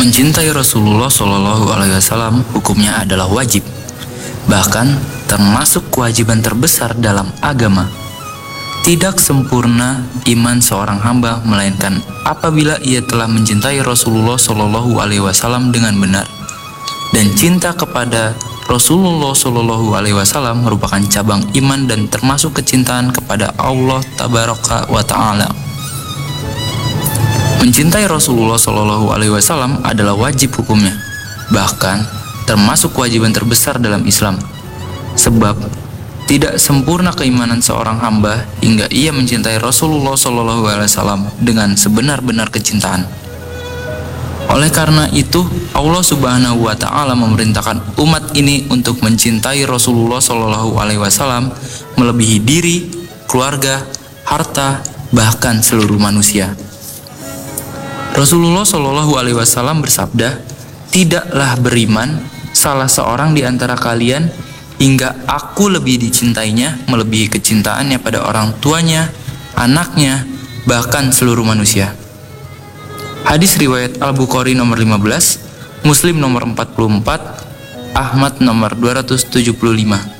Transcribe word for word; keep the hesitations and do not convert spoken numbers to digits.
Mencintai Rasulullah Shallallahu Alaihi Wasallam hukumnya adalah wajib, bahkan termasuk kewajiban terbesar dalam agama. Tidak sempurna iman seorang hamba melainkan apabila ia telah mencintai Rasulullah Shallallahu Alaihi Wasallam dengan benar. Dan cinta kepada Rasulullah Shallallahu Alaihi Wasallam merupakan cabang iman dan termasuk kecintaan kepada Allah Tabaraka wa Ta'ala. Mencintai Rasulullah Shallallahu Alaihi Wasallam adalah wajib hukumnya, bahkan termasuk kewajiban terbesar dalam Islam. Sebab tidak sempurna keimanan seorang hamba hingga ia mencintai Rasulullah Shallallahu Alaihi Wasallam dengan sebenar-benar kecintaan. Oleh karena itu, Allah Subhanahu Wa Taala memerintahkan umat ini untuk mencintai Rasulullah Shallallahu Alaihi Wasallam melebihi diri, keluarga, harta, bahkan seluruh manusia. Rasulullah Shallallahu Alaihi Wasallam bersabda, "Tidaklah beriman salah seorang di antara kalian hingga aku lebih dicintainya melebihi kecintaannya pada orang tuanya, anaknya, bahkan seluruh manusia." Hadis riwayat Al-Bukhari nomor lima belas, Muslim nomor empat puluh empat, Ahmad nomor dua ratus tujuh puluh lima.